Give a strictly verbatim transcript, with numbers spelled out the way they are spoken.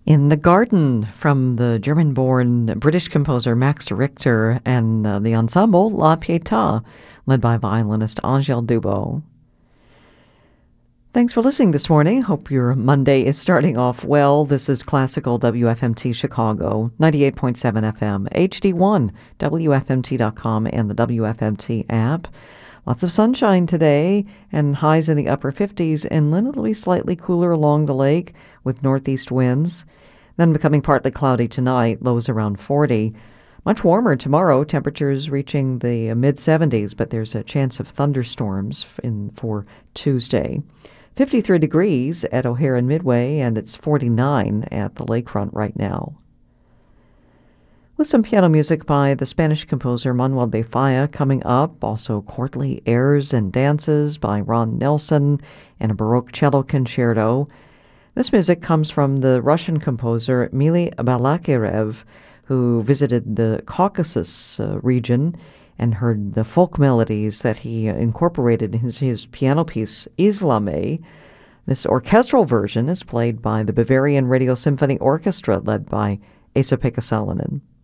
In the Garden from the German-born British composer Max Richter and uh, the ensemble La Pietà, led by violinist Angèle Dubot. Thanks for listening this morning. Hope your Monday is starting off well. This is Classical W F M T Chicago, ninety-eight point seven F M, H D one, W F M T dot com, and the W F M T app. Lots of sunshine today and highs in the upper fifties. Inland, it'll be slightly cooler along the lake with northeast winds. Then becoming partly cloudy tonight, lows around forty. Much warmer tomorrow, temperatures reaching the mid-seventies, but there's a chance of thunderstorms in, for Tuesday. fifty-three degrees at O'Hare and Midway, and it's forty-nine at the lakefront right now. With some piano music by the Spanish composer Manuel de Falla coming up, also courtly airs and dances by Ron Nelson, and a Baroque cello concerto. This music comes from the Russian composer Mily Balakirev, who visited the Caucasus uh, region and heard the folk melodies that he uh, incorporated in his, his piano piece, Islame. This orchestral version is played by the Bavarian Radio Symphony Orchestra, led by Esa-Pekka Salonen.